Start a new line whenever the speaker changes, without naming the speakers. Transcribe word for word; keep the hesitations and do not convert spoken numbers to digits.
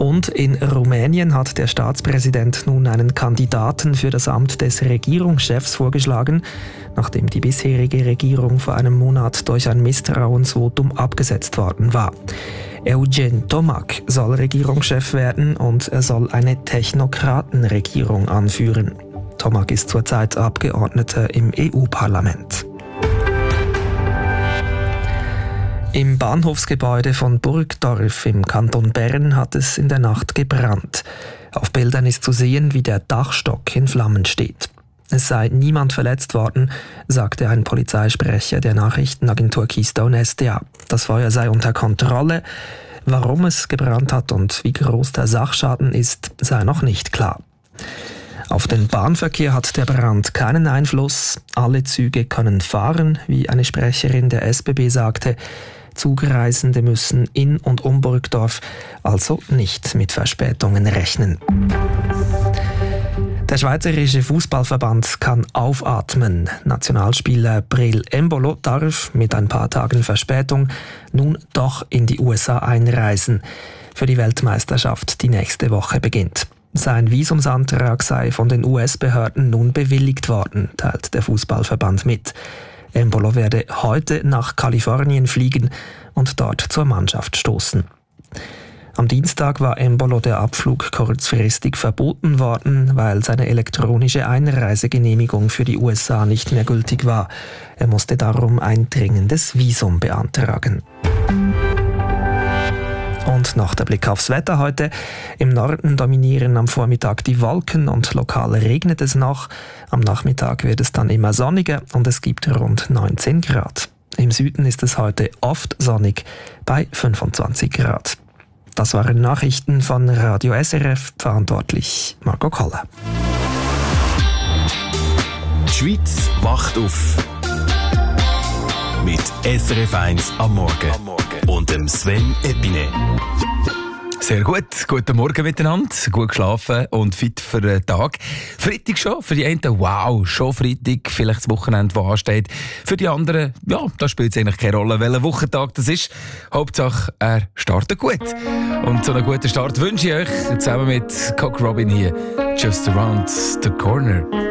Und in Rumänien hat der Staatspräsident nun einen Kandidaten für das Amt des Regierungschefs vorgeschlagen, nachdem die bisherige Regierung vor einem Monat durch ein Misstrauensvotum abgesetzt worden war. Eugen Tomac soll Regierungschef werden und er soll eine Technokratenregierung anführen. Tomac ist zurzeit Abgeordneter im E U-Parlament. Im Bahnhofsgebäude von Burgdorf im Kanton Bern hat es in der Nacht gebrannt. Auf Bildern ist zu sehen, wie der Dachstock in Flammen steht. Es sei niemand verletzt worden, sagte ein Polizeisprecher der Nachrichtenagentur Keystone S D A. Das Feuer sei unter Kontrolle. Warum es gebrannt hat und wie groß der Sachschaden ist, sei noch nicht klar. Auf den Bahnverkehr hat der Brand keinen Einfluss. Alle Züge können fahren, wie eine Sprecherin der S B B sagte. Zugreisende müssen in und um Burgdorf also nicht mit Verspätungen rechnen. Der Schweizerische Fußballverband kann aufatmen. Nationalspieler Breel Embolo darf mit ein paar Tagen Verspätung nun doch in die U S A einreisen. Für die Weltmeisterschaft, die nächste Woche beginnt. Sein Visumsantrag sei von den U S-Behörden nun bewilligt worden, teilt der Fußballverband mit. Embolo werde heute nach Kalifornien fliegen und dort zur Mannschaft stoßen. Am Dienstag war Embolo der Abflug kurzfristig verboten worden, weil seine elektronische Einreisegenehmigung für die U S A nicht mehr gültig war. Er musste darum ein dringendes Visum beantragen. Und noch der Blick aufs Wetter heute. Im Norden dominieren am Vormittag die Wolken und lokal regnet es noch. Am Nachmittag wird es dann immer sonniger und es gibt rund neunzehn Grad. Im Süden ist es heute oft sonnig bei fünfundzwanzig Grad. Das waren Nachrichten von Radio S R F, verantwortlich Marco Koller.
Die Schweiz wacht auf. Mit S R F eins am Morgen. Und dem Sven Epine.
Sehr gut. Guten Morgen miteinander. Gut geschlafen und fit für den Tag. Freitag schon. Für die einen, wow, schon Freitag. Vielleicht das Wochenende, das ansteht. Für die anderen, ja, da spielt es eigentlich keine Rolle, welcher Wochentag das ist. Hauptsache, er startet gut. Und so einen guten Start wünsche ich euch zusammen mit Cock Robin hier. Just around the corner.